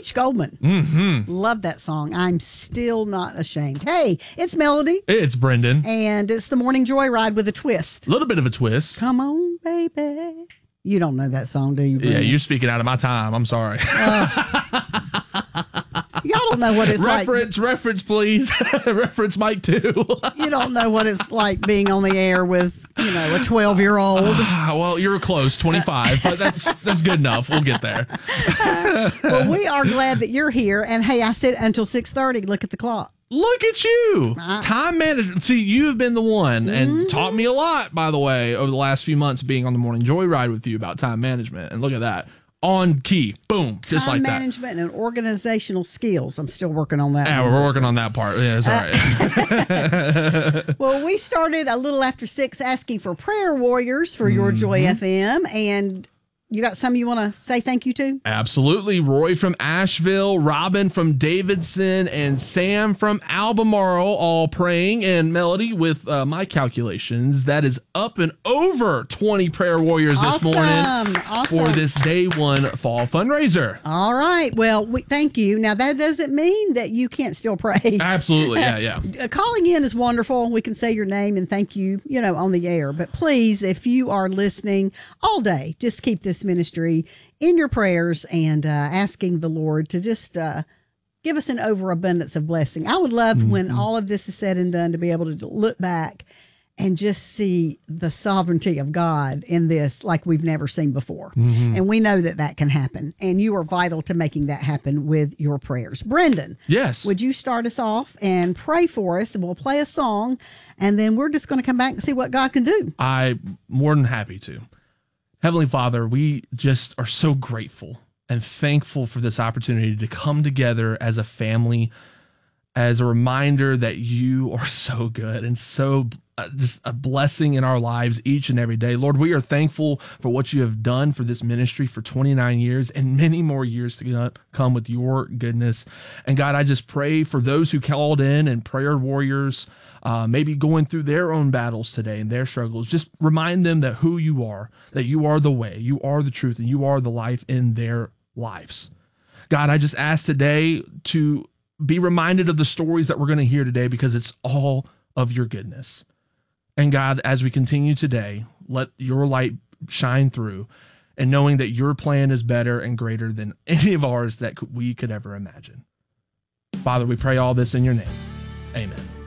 Beach Goldman. Mm-hmm. Love that song. I'm still not ashamed. Hey, it's Melody. It's Brendan. And it's the Morning Joyride with a twist. A little bit of a twist. Come on, baby. You don't know that song, do you, Brendan? Yeah, you're speaking out of my time. I'm sorry. Y'all don't know what it's Reference, please. Reference Mike, too. You don't know what it's like being on the air with, a 12-year-old. Well, you're close, 25, but that's good enough. We'll get there. Well, we are glad that you're here. And, hey, I said until 6:30. Look at the clock. Look at you. Time management. See, you have been the one and taught me a lot, by the way, over the last few months being on the Morning Joyride with you about time management. And look at that. On key. Boom. Just like that. Time management and organizational skills. I'm still working on that. Yeah, we're working on that part. Yeah, it's all right. Well, we started a little after 6 asking for prayer warriors for Your Joy FM. And you got some you want to say thank you to? Absolutely. Roy from Asheville, Robin from Davidson, and Sam from Albemarle all praying. And Melody, with my calculations, that is up and over 20 prayer warriors this morning for this day one fall fundraiser. All right. Well, thank you. Now, that doesn't mean that you can't still pray. Absolutely. Yeah. Calling in is wonderful. We can say your name and thank you, on the air. But please, if you are listening all day, just keep this ministry in your prayers and asking the Lord to just give us an overabundance of blessing. I would love when all of this is said and done to be able to look back and just see the sovereignty of God in this like we've never seen before. And we know that can happen. And you are vital to making that happen with your prayers. Brendan. Yes. Would you start us off and pray for us? We'll play a song, and then we're just going to come back and see what God can do. I'm more than happy to. Heavenly Father, we just are so grateful and thankful for this opportunity to come together as a family, as a reminder that you are so good and so just a blessing in our lives each and every day. Lord, we are thankful for what you have done for this ministry for 29 years and many more years to come with your goodness. And God, I just pray for those who called in and prayer warriors, maybe going through their own battles today and their struggles. Just remind them that who you are, that you are the way, you are the truth, and you are the life in their lives. God, I just ask today to be reminded of the stories that we're going to hear today because it's all of your goodness. And God, as we continue today, let your light shine through, and knowing that your plan is better and greater than any of ours that we could ever imagine. Father, we pray all this in your name. Amen.